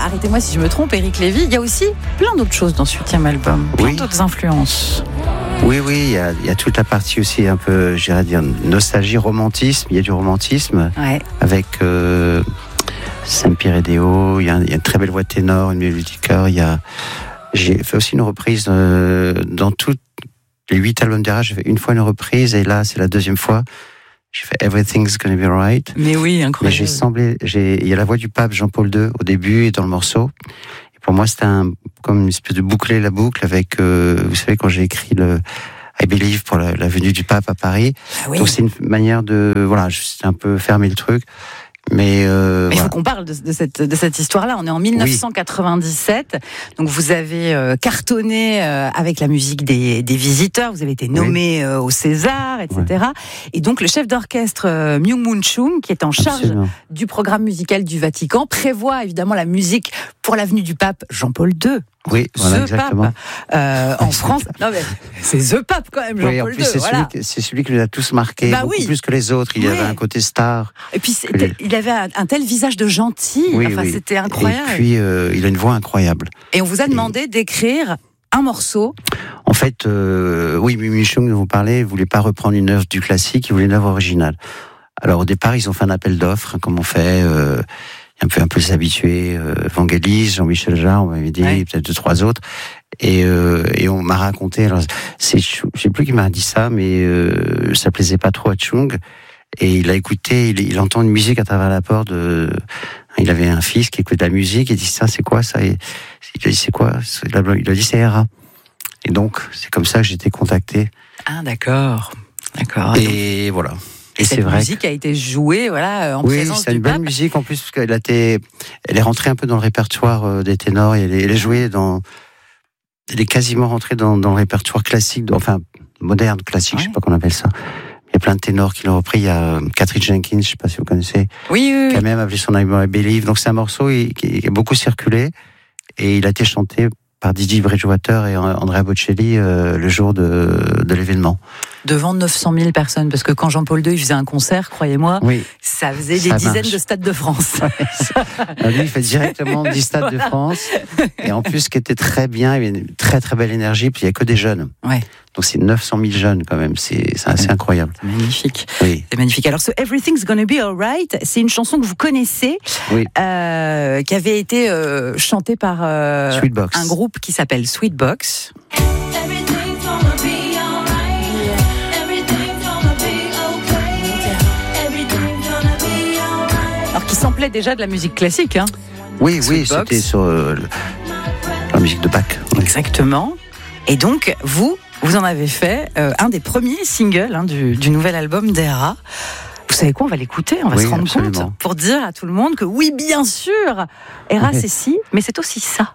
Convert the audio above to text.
arrêtez-moi si je me trompe, Éric Lévy, il y a aussi plein d'autres choses dans ce 8e album, plein d'autres influences. Oui, il y a toute la partie aussi un peu, j'irais dire, nostalgie, romantisme. Il y a du romantisme avec Saint-Pierre et Déo. Il y a une très belle voix de ténor, une mélodie de chœur. J'ai fait aussi une reprise dans tous les 8 albums d'Era. J'ai fait une fois une reprise et là, c'est la deuxième fois. J'ai fait Everything's Gonna Be Alright. Mais oui, incroyable. Il y a la voix du pape Jean-Paul II au début et dans le morceau. Et pour moi, c'était comme une espèce de boucler la boucle avec, vous savez, quand j'ai écrit le I Believe pour la venue du pape à Paris. Ah oui. Donc c'est une manière de, j'ai un peu fermé le truc. Mais il faut qu'on parle de cette histoire-là. On est en 1997, donc vous avez cartonné avec la musique des Visiteurs. Vous avez été nommé au César, etc. Et donc le chef d'orchestre Myung-Moon Chung, qui est en charge du programme musical du Vatican, prévoit évidemment la musique pour l'avenue du pape Jean-Paul II. Oui, voilà, exactement. Pape, en France. Non mais c'est The Pape quand même, Jean-Paul II. C'est celui qui nous a tous marqués, beaucoup plus que les autres. Il avait un côté star. Et puis il avait un tel visage de gentil. C'était incroyable. Et puis il a une voix incroyable. Et on vous a demandé d'écrire un morceau. En fait, Myung-Moon Chung, dont vous parlez, ne voulait pas reprendre une œuvre du classique, il voulait une œuvre originale. Alors au départ, ils ont fait un appel d'offres, comme on fait. Un peu les habitués, Vangelis, Jean-Michel Jarre, on m'avait dit, peut-être 2-3 autres. Et on m'a raconté, alors, je sais plus qui m'a dit ça, mais ça plaisait pas trop à Chung. Et il a écouté, il entend une musique à travers la porte. Il avait un fils qui écoute de la musique, et il dit, ça, c'est quoi ça? Et il a dit, c'est quoi? Il a dit, c'est Era. Et donc, c'est comme ça que j'ai été contacté. Ah, d'accord. Et voilà. Et cette musique a été jouée, en présence du pape. Oui, c'est une belle musique en plus, parce qu'elle est rentrée un peu dans le répertoire des ténors. Et elle est jouée elle est quasiment rentrée dans le répertoire classique, moderne, classique, je sais pas qu'on appelle ça. Il y a plein de ténors qui l'ont repris. Il y a Catherine Jenkins, je sais pas si vous connaissez. Oui. Qui a même appelé son album I Believe. Donc c'est un morceau qui a beaucoup circulé. Et il a été chanté par Didi Bridgewater et Andrea Bocelli le jour de l'événement. Devant 900 000 personnes, parce que quand Jean-Paul II il faisait un concert, croyez-moi, ça faisait des dizaines de stades de France. Lui, il fait directement 10 stades de France. Et en plus, ce qui était très bien, il y avait une très très belle énergie, puis il n'y a que des jeunes. Donc c'est 900 000 jeunes quand même, c'est assez incroyable. C'est magnifique. Oui. C'est magnifique. Alors, ce Everything's Gonna Be Alright, c'est une chanson que vous connaissez, qui avait été chantée par un groupe qui s'appelle Sweetbox. Alors, qui samplait déjà de la musique classique, Oui, c'était sur la musique de Bach. Exactement. Et donc, vous en avez fait un des premiers singles du nouvel album d'Era. Vous savez quoi, on va l'écouter, on va se rendre compte pour dire à tout le monde que oui, bien sûr, Era c'est ci, mais c'est aussi ça.